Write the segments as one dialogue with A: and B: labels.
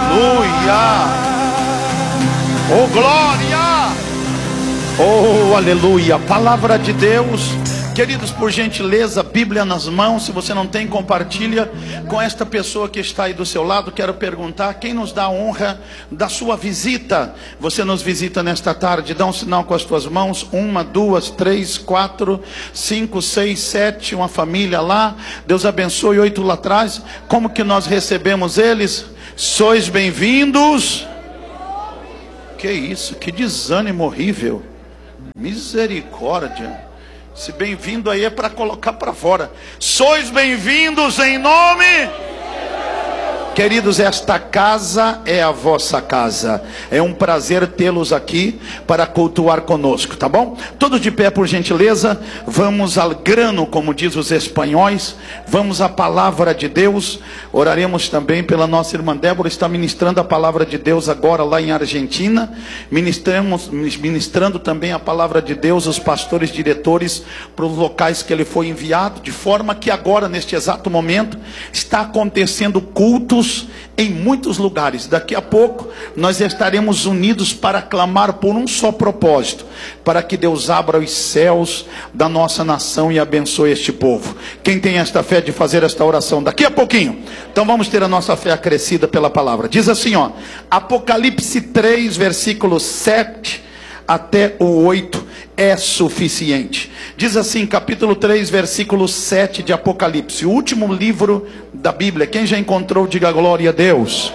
A: Aleluia. Oh, glória. Oh, aleluia. Palavra de Deus. Queridos, por gentileza, Bíblia nas mãos. Se você não tem, compartilha com esta pessoa que está aí do seu lado. Quero perguntar, quem nos dá a honra da sua visita? Você nos visita nesta tarde, dá um sinal com as tuas mãos. 1, 2, 3, 4, 5, 6, 7, uma família lá. Deus abençoe, 8 lá atrás. Como que nós recebemos eles? Sois bem-vindos. Que isso, que desânimo horrível. Misericórdia. Se bem-vindo aí é para colocar para fora. Sois bem-vindos em nome. Queridos, esta casa é a vossa casa. É um prazer tê-los aqui para cultuar conosco, tá bom? Todos de pé, por gentileza. Vamos ao grano, como diz os espanhóis. Vamos à palavra de Deus. Oraremos também pela nossa irmã Débora. Está ministrando a palavra de Deus agora lá em Argentina. Ministrando também a palavra de Deus os pastores diretores para os locais que ele foi enviado. De forma que agora, neste exato momento, está acontecendo cultos em muitos lugares. Daqui a pouco nós estaremos unidos para clamar por um só propósito, para que Deus abra os céus da nossa nação e abençoe este povo. Quem tem esta fé de fazer esta oração daqui a pouquinho? Então vamos ter a nossa fé acrescida pela palavra. Diz assim, ó, Apocalipse 3, versículo 7 até o 8 é suficiente. Diz assim, capítulo 3, versículo 7 de Apocalipse, o último livro da Bíblia. Quem já encontrou, diga glória a Deus.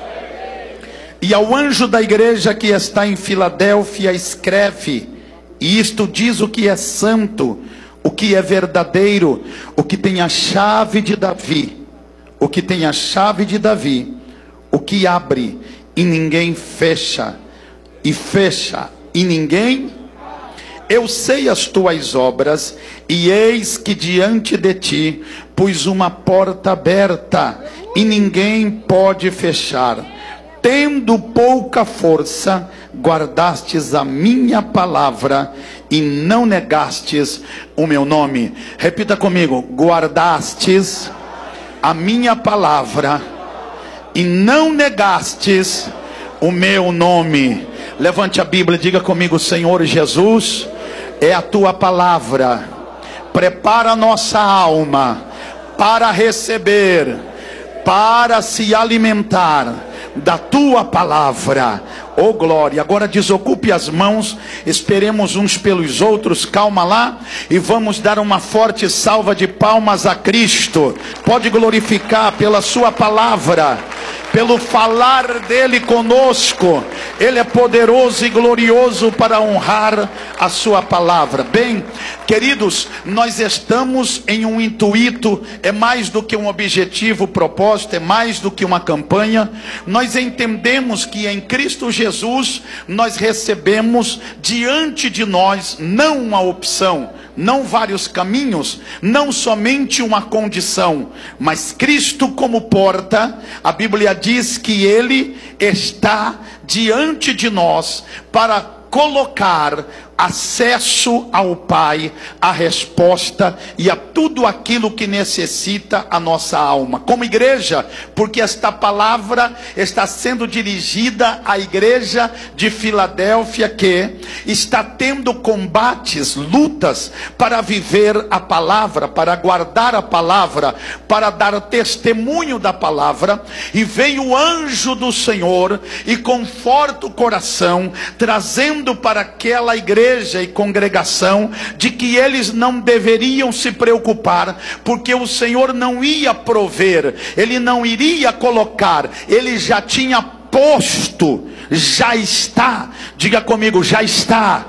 A: E ao anjo da igreja que está em Filadélfia escreve, e isto diz o que é santo, o que é verdadeiro, o que tem a chave de Davi, o que tem a chave de Davi, o que abre e ninguém fecha, e fecha e ninguém. Eu sei as tuas obras, e eis que diante de ti pus uma porta aberta, e ninguém pode fechar. Tendo pouca força, guardastes a minha palavra, e não negastes o meu nome. Repita comigo: guardastes a minha palavra, e não negastes o meu nome. Levante a Bíblia e diga comigo: Senhor Jesus, é a tua palavra. Prepara a nossa alma para receber, para se alimentar da tua palavra. Oh glória. Agora desocupe as mãos, esperemos uns pelos outros, calma lá, e vamos dar uma forte salva de palmas a Cristo. Pode glorificar pela sua palavra, pelo falar dele conosco. Ele é poderoso e glorioso para honrar a sua palavra. Bem, queridos, nós estamos em um intuito, é mais do que um objetivo, propósito, é mais do que uma campanha. Nós entendemos que em Cristo Jesus nós recebemos diante de nós não uma opção, não vários caminhos, não somente uma condição, mas Cristo como porta. A Bíblia diz que Ele está diante de nós para colocar acesso ao Pai, a resposta e a tudo aquilo que necessita a nossa alma, como igreja, porque esta palavra está sendo dirigida à igreja de Filadélfia, que está tendo combates, lutas para viver a palavra, para guardar a palavra, para dar testemunho da palavra. E veio o anjo do Senhor e conforta o coração, trazendo para aquela igreja e congregação de que eles não deveriam se preocupar, porque o Senhor não ia prover, Ele não iria colocar, Ele já tinha posto, já está, diga comigo, já está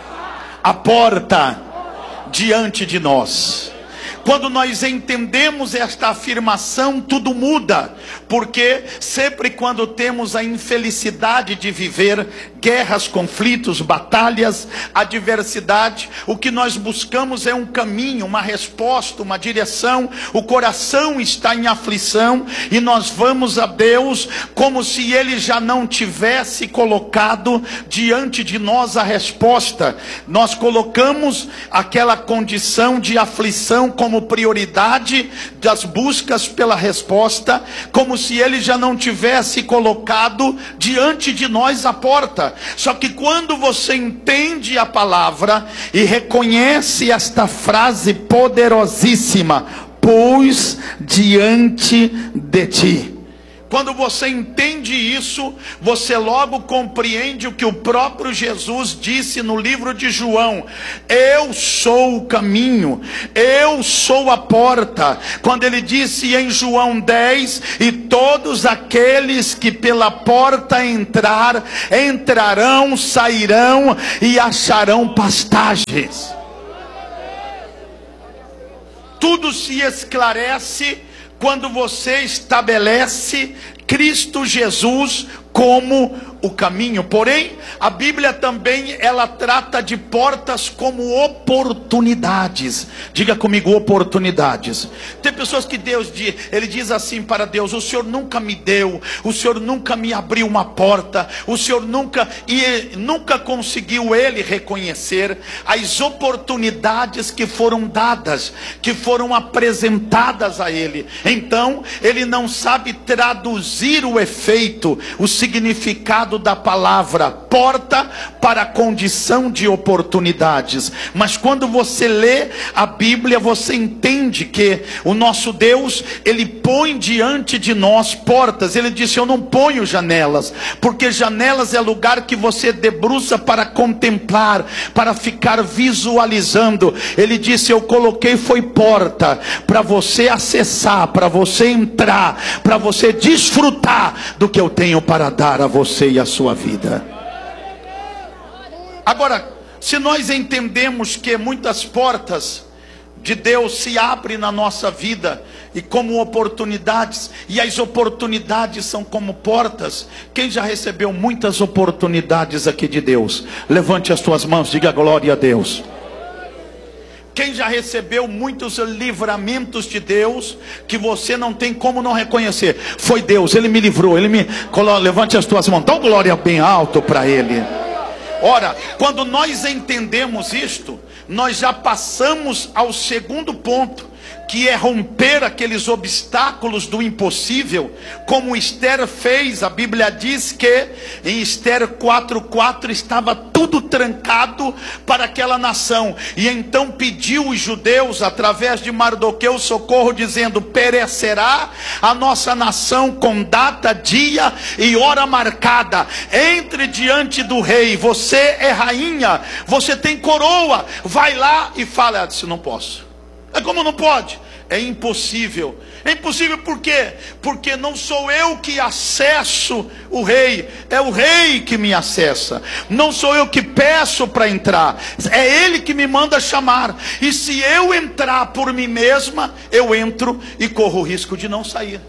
A: a porta diante de nós. Quando nós entendemos esta afirmação, tudo muda, porque sempre quando temos a infelicidade de viver guerras, conflitos, batalhas, adversidade, o que nós buscamos é um caminho, uma resposta, uma direção. O coração está em aflição e nós vamos a Deus como se Ele já não tivesse colocado diante de nós a resposta. Nós colocamos aquela condição de aflição como como prioridade das buscas pela resposta, como se ele já não tivesse colocado diante de nós a porta. Só que quando você entende a palavra e reconhece esta frase poderosíssima: pus diante de ti. Quando você entende isso, você logo compreende o que o próprio Jesus disse no livro de João: eu sou o caminho, eu sou a porta. Quando ele disse em João 10: e todos aqueles que pela porta entrar, entrarão, sairão e acharão pastagens. Tudo se esclarece quando você estabelece Cristo Jesus como o caminho. Porém, a Bíblia também, ela trata de portas como oportunidades. Diga comigo, oportunidades. Tem pessoas que ele diz assim para Deus: o Senhor nunca me deu, o Senhor nunca me abriu uma porta, o Senhor nunca conseguiu ele reconhecer as oportunidades que foram dadas, que foram apresentadas a ele. Então, ele não sabe traduzir o efeito, o significado da palavra porta para a condição de oportunidades. Mas quando você lê a Bíblia, você entende que o nosso Deus, ele põe diante de nós portas. Ele disse: eu não ponho janelas, porque janelas é lugar que você debruça para contemplar, para ficar visualizando. Ele disse: eu coloquei foi porta para você acessar, para você entrar, para você desfrutar do que eu tenho para dar a você e a sua vida. Agora, se nós entendemos que muitas portas de Deus se abrem na nossa vida e como oportunidades, e as oportunidades são como portas, quem já recebeu muitas oportunidades aqui de Deus? Levante as suas mãos, diga glória a Deus. Quem já recebeu muitos livramentos de Deus, que você não tem como não reconhecer? Foi Deus, ele me livrou, levante as tuas mãos, dá glória bem alto para ele. Ora, quando nós entendemos isto, nós já passamos ao segundo ponto, que é romper aqueles obstáculos do impossível, como Esther fez. A Bíblia diz que em Esther 4:4 estava tudo trancado para aquela nação, e então pediu os judeus através de Mardoqueu socorro, dizendo: perecerá a nossa nação com data, dia e hora marcada. Entre diante do rei, você é rainha, você tem coroa, vai lá e fala. Ela disse: não posso. É como não pode? É impossível. É impossível por quê? Porque não sou eu que acesso o rei, é o rei que me acessa. Não sou eu que peço para entrar, é ele que me manda chamar. E se eu entrar por mim mesma, eu entro e corro o risco de não sair.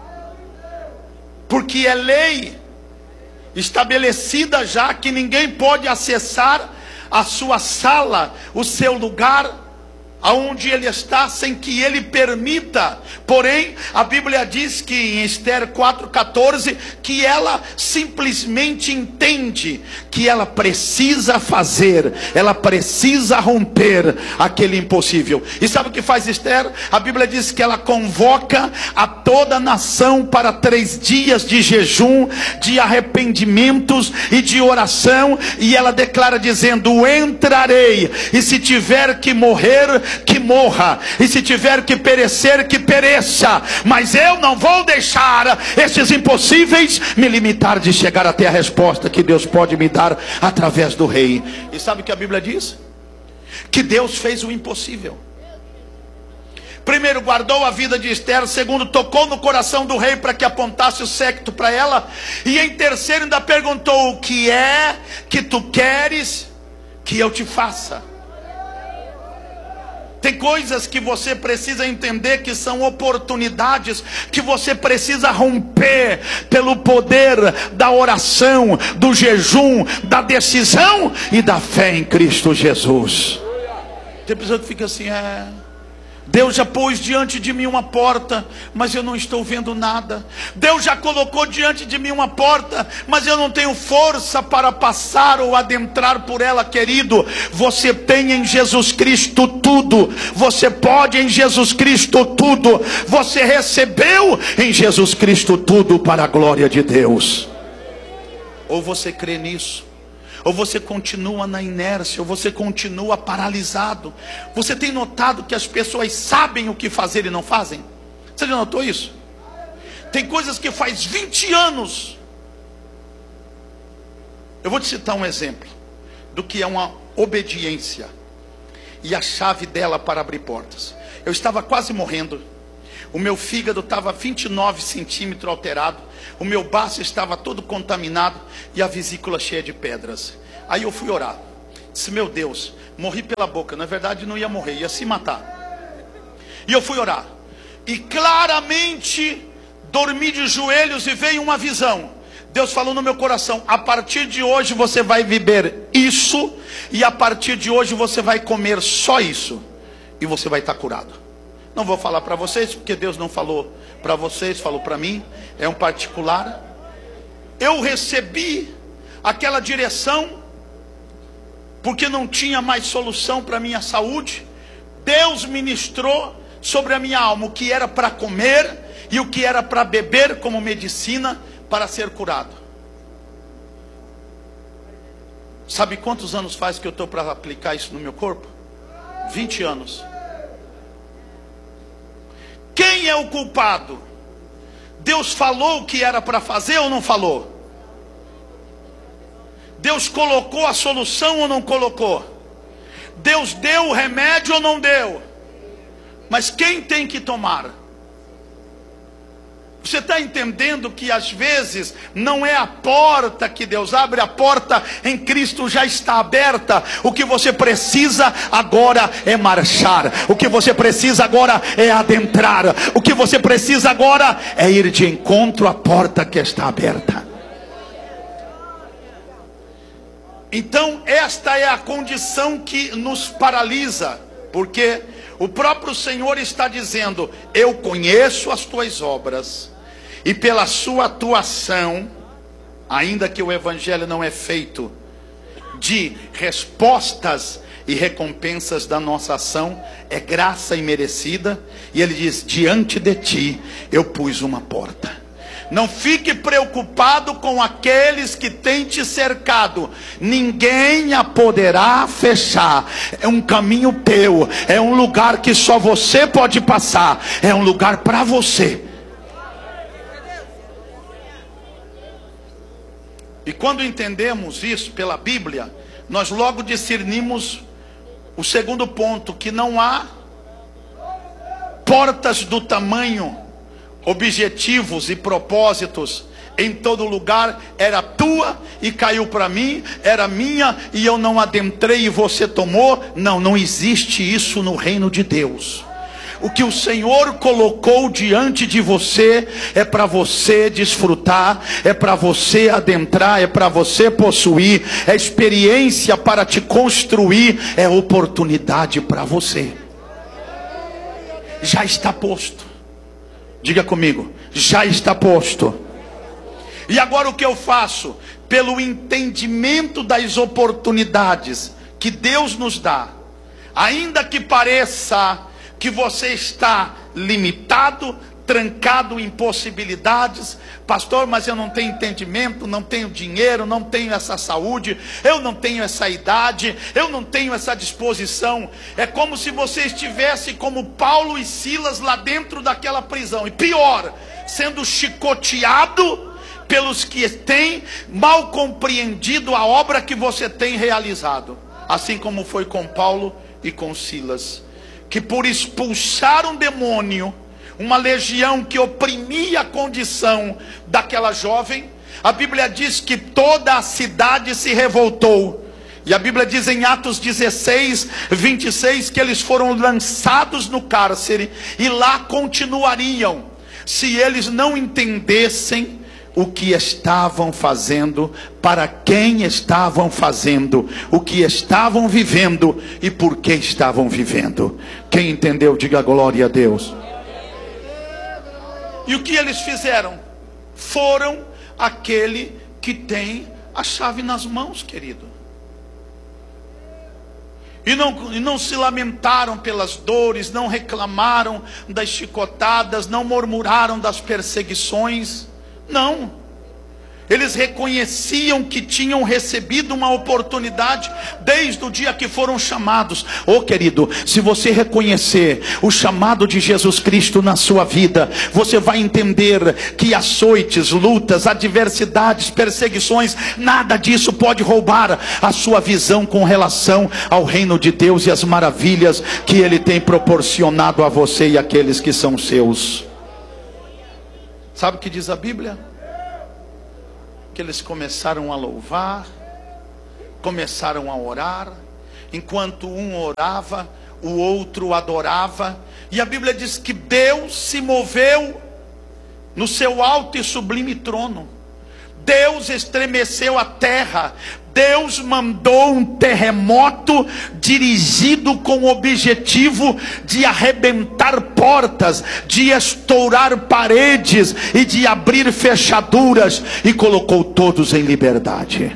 A: Porque é lei estabelecida já que ninguém pode acessar a sua sala, o seu lugar, aonde ele está, sem que ele permita. Porém, a Bíblia diz que em Esther 4:14, que ela simplesmente entende que ela precisa fazer, ela precisa romper aquele impossível. E sabe o que faz Esther? A Bíblia diz que ela convoca a toda a nação para 3 dias de jejum, de arrependimentos e de oração, e ela declara dizendo: entrarei, e se tiver que morrer, que morra, e se tiver que perecer, que pereça, mas eu não vou deixar esses impossíveis me limitar de chegar até a resposta que Deus pode me dar através do rei. E sabe o que a Bíblia diz? Que Deus fez o impossível. Primeiro, guardou a vida de Esther. Segundo, tocou no coração do rei para que apontasse o séquito para ela. E em terceiro, ainda perguntou: o que é que tu queres que eu te faça? Tem coisas que você precisa entender que são oportunidades, que você precisa romper pelo poder da oração, do jejum, da decisão e da fé em Cristo Jesus. Tem pessoa que fica assim: Deus já pôs diante de mim uma porta, mas eu não estou vendo nada. Deus já colocou diante de mim uma porta, mas eu não tenho força para passar ou adentrar por ela. Querido, você tem em Jesus Cristo tudo. Você pode em Jesus Cristo tudo. Você recebeu em Jesus Cristo tudo para a glória de Deus. Ou você crê nisso, ou você continua na inércia, ou você continua paralisado. Você tem notado que as pessoas sabem o que fazer e não fazem? Você já notou isso? Tem coisas que faz 20 anos. Eu vou te citar um exemplo do que é uma obediência e a chave dela para abrir portas. Eu estava quase morrendo. O meu fígado estava 29 centímetros alterado. O meu baço estava todo contaminado e a vesícula cheia de pedras. Aí eu fui orar. Disse: meu Deus, morri pela boca. Na verdade não ia morrer, ia se matar. E eu fui orar. E claramente dormi de joelhos e veio uma visão. Deus falou no meu coração: a partir de hoje você vai viver isso. E a partir de hoje você vai comer só isso. E você vai estar curado. Não vou falar para vocês, porque Deus não falou para vocês, falou para mim. É um particular. Eu recebi aquela direção, porque não tinha mais solução para a minha saúde. Deus ministrou sobre a minha alma o que era para comer e o que era para beber como medicina para ser curado. Sabe quantos anos faz que eu estou para aplicar isso no meu corpo? 20 anos. Quem é o culpado? Deus falou o que era para fazer ou não falou? Deus colocou a solução ou não colocou? Deus deu o remédio ou não deu? Mas quem tem que tomar? Você está entendendo que às vezes não é a porta que Deus abre, a porta em Cristo já está aberta. O que você precisa agora é marchar. O que você precisa agora é adentrar. O que você precisa agora é ir de encontro à porta que está aberta. Então esta é a condição que nos paralisa, porque o próprio Senhor está dizendo: eu conheço as tuas obras, e pela sua atuação, ainda que o evangelho não é feito de respostas e recompensas da nossa ação, é graça imerecida. E ele diz: diante de ti eu pus uma porta. Não fique preocupado com aqueles que têm te cercado. Ninguém a poderá fechar. É um caminho teu. É um lugar que só você pode passar. É um lugar para você. E quando entendemos isso pela Bíblia, nós logo discernimos o segundo ponto: que não há portas do tamanho, objetivos e propósitos em todo lugar. Era tua e caiu para mim, era minha e eu não adentrei e você tomou. Não, não existe isso no reino de Deus. O que o Senhor colocou diante de você é para você desfrutar, é para você adentrar, é para você possuir, é experiência para te construir, é oportunidade para você. Já está posto. Diga comigo: já está posto. E agora o que eu faço? Pelo entendimento das oportunidades que Deus nos dá, ainda que pareça que você está limitado, trancado em possibilidades. Pastor, mas eu não tenho entendimento, não tenho dinheiro, não tenho essa saúde, eu não tenho essa idade, eu não tenho essa disposição. É como se você estivesse como Paulo e Silas lá dentro daquela prisão, e pior, sendo chicoteado pelos que têm mal compreendido a obra que você tem realizado. Assim como foi com Paulo e com Silas, que por expulsar um demônio, uma legião que oprimia a condição daquela jovem, a Bíblia diz que toda a cidade se revoltou. E a Bíblia diz em Atos 16, 26, que eles foram lançados no cárcere e lá continuariam, se eles não entendessem o que estavam fazendo, para quem estavam fazendo, o que estavam vivendo e por que estavam vivendo. Quem entendeu, diga glória a Deus. E o que eles fizeram? Foram aquele que tem a chave nas mãos, querido. E não se lamentaram pelas dores, não reclamaram das chicotadas, não murmuraram das perseguições. Não. Eles reconheciam que tinham recebido uma oportunidade desde o dia que foram chamados. Oh querido, se você reconhecer o chamado de Jesus Cristo na sua vida, você vai entender que açoites, lutas, adversidades, perseguições, nada disso pode roubar a sua visão com relação ao reino de Deus e as maravilhas que Ele tem proporcionado a você e àqueles que são seus. Sabe o que diz a Bíblia? Que eles começaram a louvar, começaram a orar, enquanto um orava, o outro adorava, e a Bíblia diz que Deus se moveu no seu alto e sublime trono. Deus estremeceu a terra. Deus mandou um terremoto dirigido com o objetivo de arrebentar portas, de estourar paredes e de abrir fechaduras, e colocou todos em liberdade.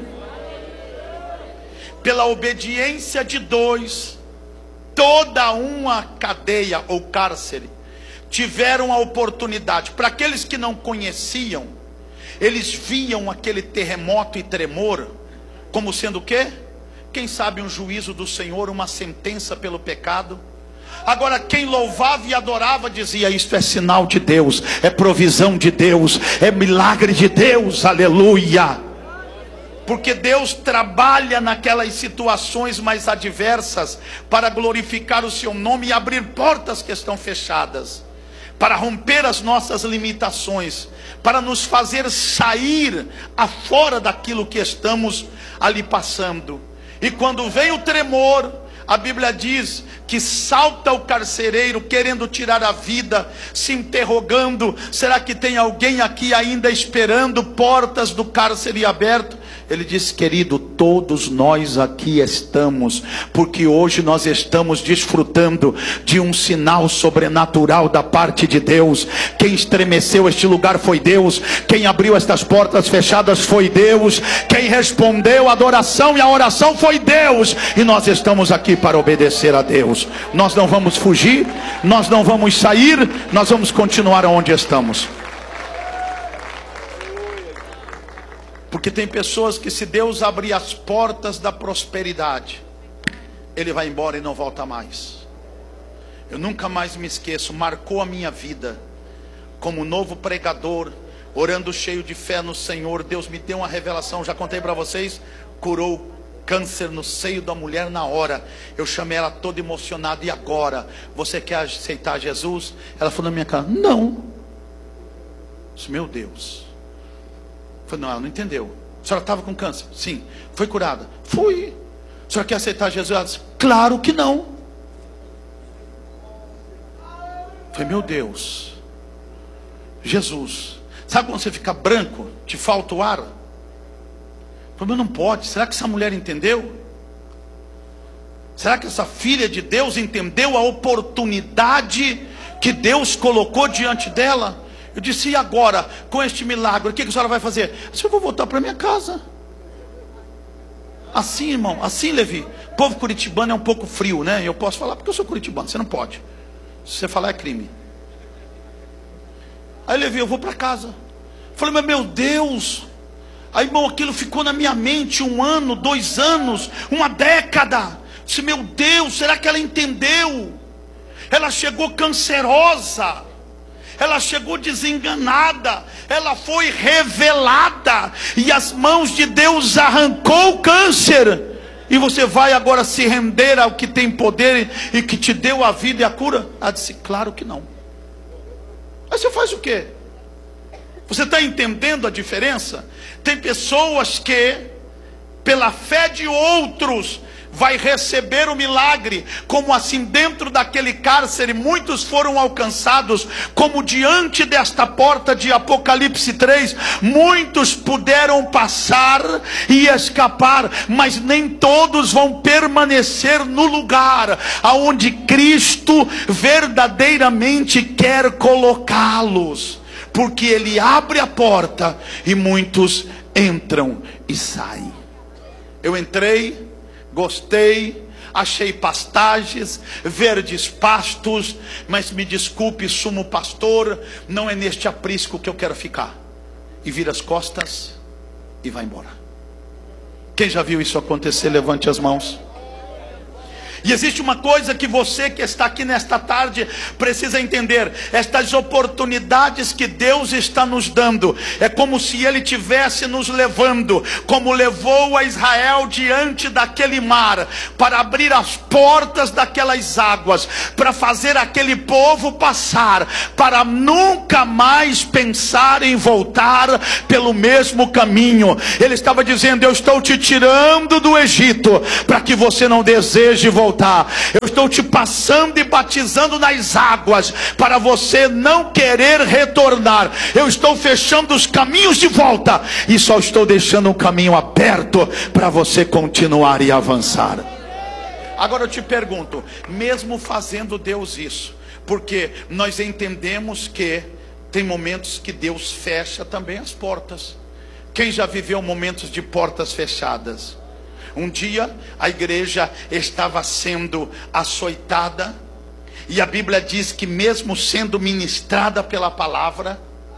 A: Pela obediência de dois, toda uma cadeia ou cárcere tiveram a oportunidade. Para aqueles que não conheciam, eles viam aquele terremoto e tremor como sendo o quê? Quem sabe um juízo do Senhor, uma sentença pelo pecado. Agora quem louvava e adorava dizia: isto é sinal de Deus, é provisão de Deus, é milagre de Deus, aleluia. Porque Deus trabalha naquelas situações mais adversas para glorificar o seu nome e abrir portas que estão fechadas, para romper as nossas limitações, para nos fazer sair afora daquilo que estamos ali passando. E quando vem o tremor, a Bíblia diz que salta o carcereiro querendo tirar a vida, se interrogando: será que tem alguém aqui ainda esperando portas do cárcere aberto? Ele diz: querido, todos nós aqui estamos, porque hoje nós estamos desfrutando de um sinal sobrenatural da parte de Deus. Quem estremeceu este lugar foi Deus. Quem abriu estas portas fechadas foi Deus. Quem respondeu a adoração e a oração foi Deus. E nós estamos aqui para obedecer a Deus. Nós não vamos fugir, nós não vamos sair, nós vamos continuar onde estamos. Porque tem pessoas que, se Deus abrir as portas da prosperidade, ele vai embora e não volta mais. Eu nunca mais me esqueço, marcou a minha vida como novo pregador, orando cheio de fé no Senhor. Deus me deu uma revelação, já contei para vocês, curou câncer no seio da mulher na hora. Eu chamei ela toda emocionada: e agora? Você quer aceitar Jesus? Ela falou na minha cara: não. Eu disse: meu Deus. Não, ela não entendeu. A senhora estava com câncer? Sim. Foi curada? Fui. A senhora quer aceitar Jesus? Ela disse: claro que não. Foi: meu Deus, Jesus. Sabe quando você fica branco, te falta o ar? Falei: não pode. Será que essa mulher entendeu? Será que essa filha de Deus entendeu a oportunidade que Deus colocou diante dela? Eu disse: e agora, com este milagre, o que a senhora vai fazer? Eu disse: eu vou voltar para minha casa. Assim, irmão, assim, Levi. O povo curitibano é um pouco frio, né? Eu posso falar porque eu sou curitibano, você não pode. Se você falar é crime. Aí, Levi, eu vou para casa. Falei: mas meu Deus. Aí, irmão, aquilo ficou na minha mente 1 ano, 2 anos, 1 década. Eu disse: meu Deus, será que ela entendeu? Ela chegou cancerosa, ela chegou desenganada, ela foi revelada, e as mãos de Deus arrancou o câncer. E você vai agora se render ao que tem poder e que te deu a vida e a cura? Ela disse: claro que não. Aí você faz o quê? Você está entendendo a diferença? Tem pessoas que, pela fé de outros, vai receber o milagre, como assim dentro daquele cárcere muitos foram alcançados, como diante desta porta de Apocalipse 3, muitos puderam passar e escapar, mas nem todos vão permanecer no lugar aonde Cristo verdadeiramente quer colocá-los, porque Ele abre a porta e muitos entram e saem. Eu entrei, gostei, achei pastagens, verdes pastos, mas me desculpe, sumo pastor, não é neste aprisco que eu quero ficar. E vira as costas e vai embora. Quem já viu isso acontecer, levante as mãos. E existe uma coisa que você que está aqui nesta tarde precisa entender: estas oportunidades que Deus está nos dando, é como se Ele tivesse nos levando, como levou a Israel diante daquele mar, para abrir as portas daquelas águas, para fazer aquele povo passar, para nunca mais pensar em voltar pelo mesmo caminho. Ele estava dizendo: eu estou te tirando do Egito, para que você não deseje voltar. Eu estou te passando e batizando nas águas, para você não querer retornar. Eu estou fechando os caminhos de volta, e só estou deixando um caminho aberto, para você continuar e avançar. Agora eu te pergunto, mesmo fazendo Deus isso, porque nós entendemos que tem momentos que Deus fecha também as portas. Quem já viveu momentos de portas fechadas? Um dia a igreja estava sendo açoitada, e a Bíblia diz que mesmo sendo ministrada pela palavra,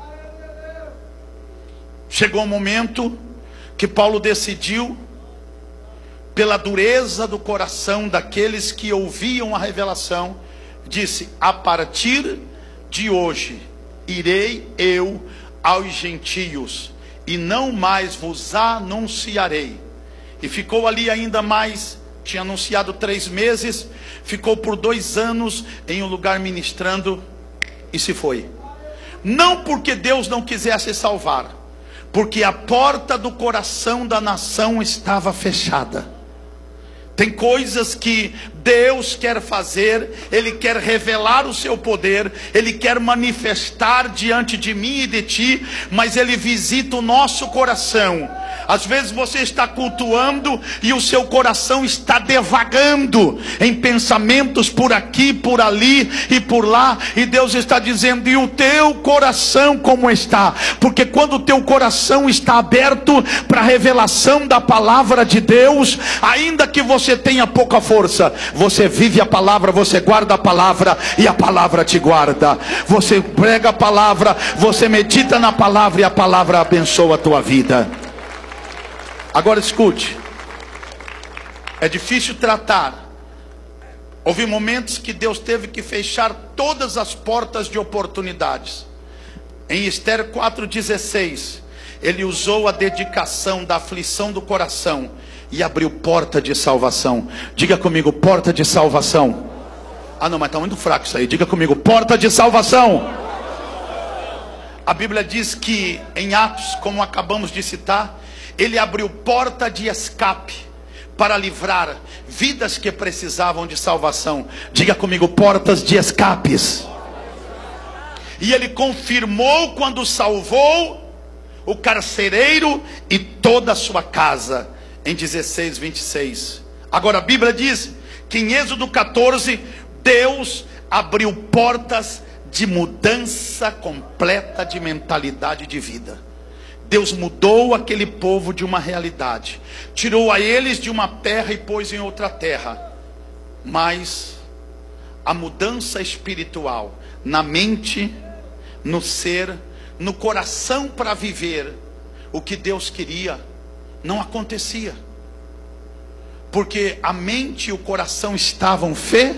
A: chegou um momento que Paulo decidiu, pela dureza do coração daqueles que ouviam a revelação, disse: a partir de hoje irei eu aos gentios, e não mais vos anunciarei. E ficou ali ainda mais, tinha anunciado 3 meses, ficou por 2 anos em um lugar ministrando, e se foi. Não porque Deus não quisesse salvar, porque a porta do coração da nação estava fechada. Tem coisas que Deus quer fazer, Ele quer revelar o seu poder, Ele quer manifestar diante de mim e de ti, mas Ele visita o nosso coração. Às vezes você está cultuando e o seu coração está devagando em pensamentos por aqui, por ali e por lá, e Deus está dizendo: e o teu coração como está? Porque quando o teu coração está aberto para a revelação da palavra de Deus, ainda que você tenha pouca força, você vive a palavra, você guarda a palavra, e a palavra te guarda. Você prega a palavra, você medita na palavra, e a palavra abençoa a tua vida. Agora escute, é difícil tratar. Houve momentos que Deus teve que fechar todas as portas de oportunidades. Em Esther 4,16, Ele usou a dedicação da aflição do coração e abriu porta de salvação. Diga comigo: porta de salvação. Ah não, mas está muito fraco isso aí. Diga comigo: porta de salvação. A Bíblia diz que em Atos, como acabamos de citar, Ele abriu porta de escape para livrar vidas que precisavam de salvação. Diga comigo: portas de escapes. E Ele confirmou quando salvou o carcereiro e toda a sua casa, em 16:26. Agora a Bíblia diz que em Êxodo 14, Deus abriu portas de mudança completa de mentalidade de vida. Deus mudou aquele povo de uma realidade, tirou a eles de uma terra e pôs em outra terra. Mas a mudança espiritual na mente, no ser, no coração, para viver o que Deus queria, não acontecia, porque a mente e o coração estavam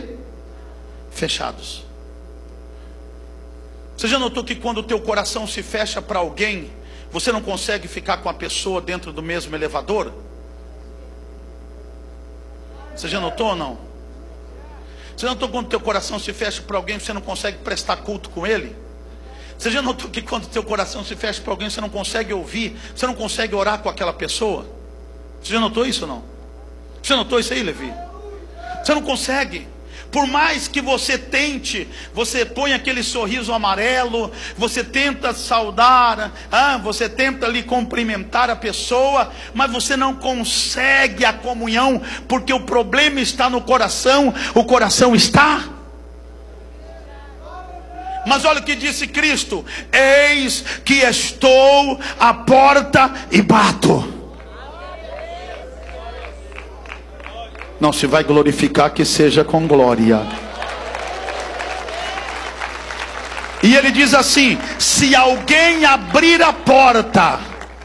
A: fechados. Você já notou que quando o teu coração se fecha para alguém, você não consegue ficar com a pessoa dentro do mesmo elevador? Você já notou ou não? Você já notou quando o teu coração se fecha para alguém, você não consegue prestar culto com ele? Você já notou que quando o teu coração se fecha para alguém, você não consegue ouvir, você não consegue orar com aquela pessoa? Você já notou isso ou não? Você notou isso aí, Levi? Você não consegue. Por mais que você tente, você põe aquele sorriso amarelo, você tenta saudar, você tenta ali cumprimentar a pessoa, mas você não consegue a comunhão, porque o problema está no coração, o coração está. Mas olha o que disse Cristo: eis que estou à porta e bato. Não se vai glorificar, que seja com glória. E ele diz assim: se alguém abrir a porta,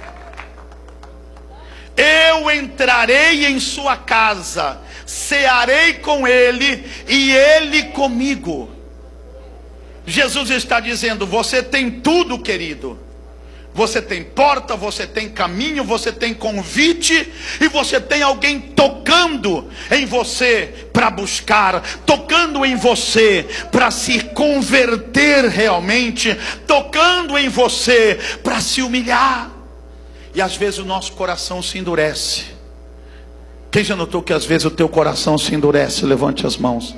A: eu entrarei em sua casa, cearei com ele e ele comigo. Jesus está dizendo: você tem tudo, querido. Você tem porta, você tem caminho, você tem convite, e você tem alguém tocando em você para buscar, tocando em você para se converter realmente, tocando em você para se humilhar. E às vezes o nosso coração se endurece. Quem já notou que às vezes o teu coração se endurece? Levante as mãos.